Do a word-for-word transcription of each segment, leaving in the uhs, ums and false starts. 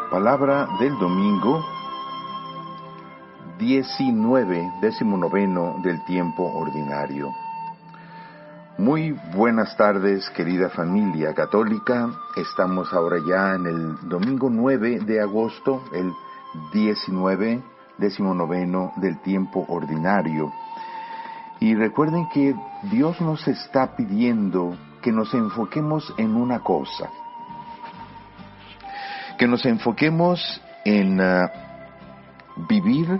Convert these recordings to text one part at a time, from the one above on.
Palabra del domingo diecinueve, décimo noveno del tiempo ordinario. Muy buenas tardes, querida familia católica. Estamos ahora ya en el domingo nueve de agosto, el diecinueve, décimo noveno del tiempo ordinario. Y recuerden que Dios nos está pidiendo que nos enfoquemos en una cosa. Que nos enfoquemos en uh, vivir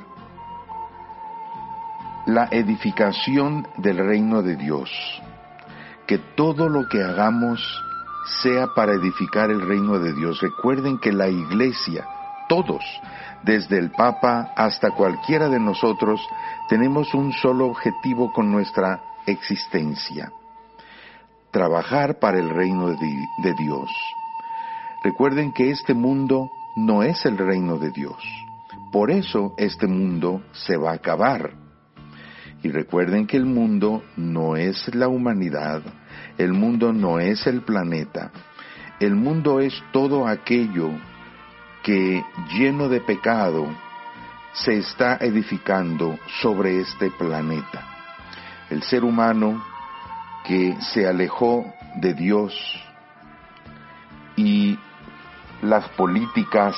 la edificación del reino de Dios. Que todo lo que hagamos sea para edificar el reino de Dios. Recuerden que la Iglesia, todos, desde el Papa hasta cualquiera de nosotros, tenemos un solo objetivo con nuestra existencia: trabajar para el reino de, de Dios. Recuerden que este mundo no es el reino de Dios. Por eso este mundo se va a acabar. Y recuerden que el mundo no es la humanidad, el mundo no es el planeta. El mundo es todo aquello que, lleno de pecado, se está edificando sobre este planeta. El ser humano que se alejó de Dios y las políticas,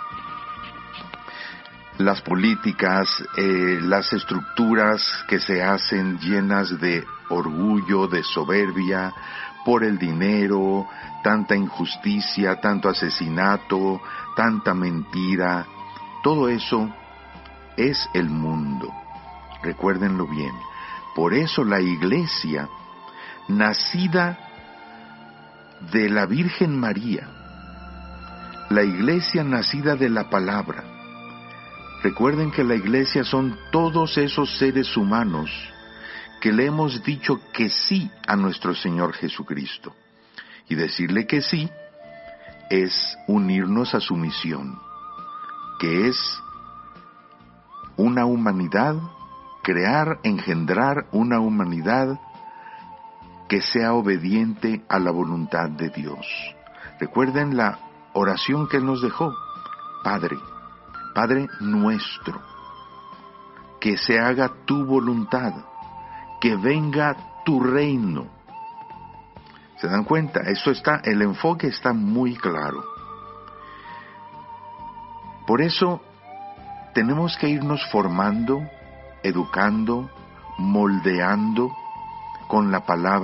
las políticas, eh, las estructuras que se hacen llenas de orgullo, de soberbia, por el dinero, tanta injusticia, tanto asesinato, tanta mentira, todo eso es el mundo. Recuérdenlo bien. Por eso la Iglesia, nacida de la Virgen María, la Iglesia nacida de la Palabra. Recuerden que la Iglesia son todos esos seres humanos que le hemos dicho que sí a nuestro Señor Jesucristo. Y decirle que sí es unirnos a su misión, que es una humanidad, crear, engendrar una humanidad que sea obediente a la voluntad de Dios. Recuerden la oración que Él nos dejó: Padre, Padre nuestro, que se haga tu voluntad, que venga tu reino. ¿Se dan cuenta? Eso está, el enfoque está muy claro. Por eso tenemos que irnos formando, educando, moldeando con la palabra